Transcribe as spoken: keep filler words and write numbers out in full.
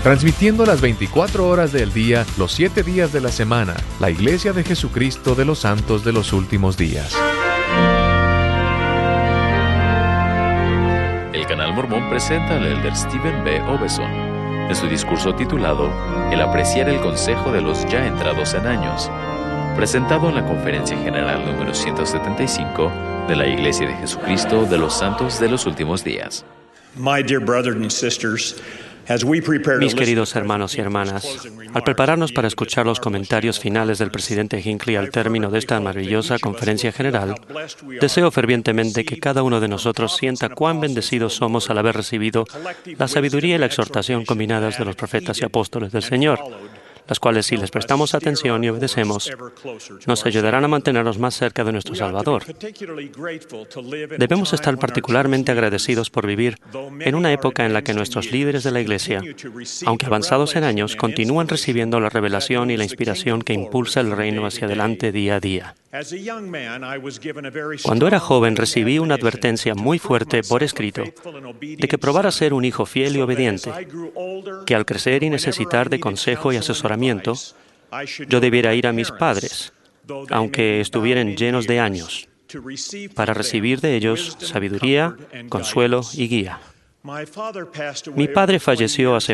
transmitiendo las veinticuatro horas del día, los siete días de la semana, la Iglesia de Jesucristo de los Santos de los Últimos Días. El Canal Mormón presenta al elder Stephen B. Obeson en su discurso titulado El apreciar el consejo de los ya entrados en años, presentado en la Conferencia General número ciento setenta y cinco de la Iglesia de Jesucristo de los Santos de los Últimos Días. My dear brothers and sisters, as we prepare to Mis listen queridos to hermanos y hermanas, closing remarks, al prepararnos para escuchar los comentarios finales del presidente Hinckley al término de esta maravillosa conferencia general, deseo fervientemente que cada uno de nosotros sienta cuán bendecidos somos al haber recibido la sabiduría y la exhortación combinadas de los profetas y apóstoles del Señor, las cuales, si les prestamos atención y obedecemos, nos ayudarán a mantenernos más cerca de nuestro Salvador. Debemos estar particularmente agradecidos por vivir en una época en la que nuestros líderes de la Iglesia, aunque avanzados en años, continúan recibiendo la revelación y la inspiración que impulsa el reino hacia adelante día a día. Cuando era joven recibí una advertencia muy fuerte por escrito de que probara ser un hijo fiel y obediente, que al crecer y necesitar de consejo y asesoramiento, yo debiera ir a mis padres, aunque estuvieran llenos de años, para recibir de ellos sabiduría, consuelo y guía. Mi padre falleció hace